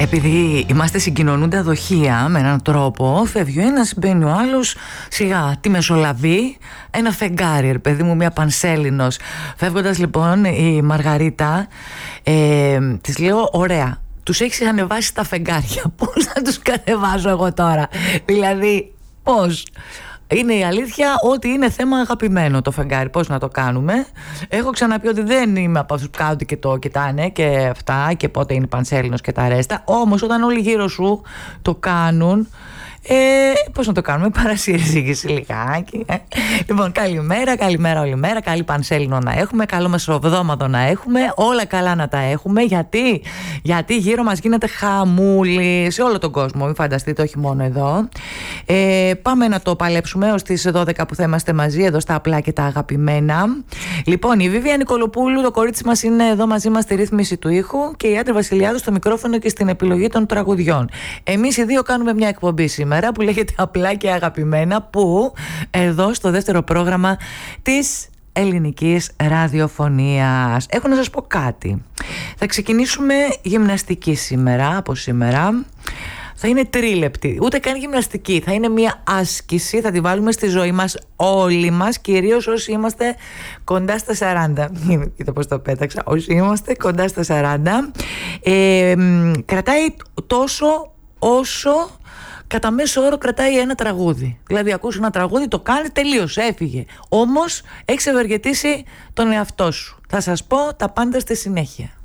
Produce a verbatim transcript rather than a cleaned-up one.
Επειδή είμαστε συγκοινωνούντα δοχεία με έναν τρόπο, φεύγει ο ένας, μπαίνει ο άλλος, σιγά τη μεσολαβεί ένα φεγγάρι, ρε παιδί μου, μια πανσέλινος. Φεύγοντας λοιπόν η Μαργαρίτα, ε, της λέω, ωραία, τους έχεις ανεβάσει τα φεγγάρια, πώς θα τους κατεβάζω εγώ τώρα? Δηλαδή πώς? Είναι η αλήθεια ότι είναι θέμα αγαπημένο το φεγγάρι. Πώς να το κάνουμε? Έχω ξαναπεί ότι δεν είμαι από αυτούς που κάνουν και το κοιτάνε και αυτά και πότε είναι πανσέλινος και τα ρέστα. Όμως όταν όλοι γύρω σου το κάνουν, Ε, πώς να το κάνουμε? Παρασύρεση λιγάκι. Ε. Λοιπόν, καλημέρα, καλημέρα όλη μέρα. Καλή πανσέλινο να έχουμε, καλό μεσοβδόματο να έχουμε, όλα καλά να τα έχουμε. Γιατί, γιατί γύρω μας γίνεται χαμούλη σε όλο τον κόσμο. Μην φανταστείτε, όχι μόνο εδώ. Ε, πάμε να το παλέψουμε ως τις δώδεκα που θα είμαστε μαζί εδώ στα απλά και τα αγαπημένα. Λοιπόν, η Βίβια Νικολοπούλου, το κορίτσι μας, είναι εδώ μαζί μας στη ρύθμιση του ήχου και η Άντρη Βασιλιάδου στο μικρόφωνο και στην επιλογή των τραγουδιών. Εμείς οι δύο κάνουμε μια εκπομπή σήμερα που λέγεται απλά και αγαπημένα, που εδώ στο δεύτερο πρόγραμμα της ελληνικής ραδιοφωνίας. Έχω να σας πω κάτι. Θα ξεκινήσουμε γυμναστική σήμερα, από σήμερα. Θα είναι τρίλεπτη, ούτε καν γυμναστική. Θα είναι μια άσκηση, θα τη βάλουμε στη ζωή μας όλοι μας, κυρίως όσοι είμαστε κοντά στα σαράντα. Κοίτα πώς το πέταξα. Όσοι είμαστε κοντά στα σαράντα. Ε, κρατάει τόσο όσο κατά μέσο όρο κρατάει ένα τραγούδι. Δηλαδή ακούς ένα τραγούδι, το κάνει, τελείωσε, έφυγε. Όμως έχεις ευεργετήσει τον εαυτό σου. Θα σας πω τα πάντα στη συνέχεια.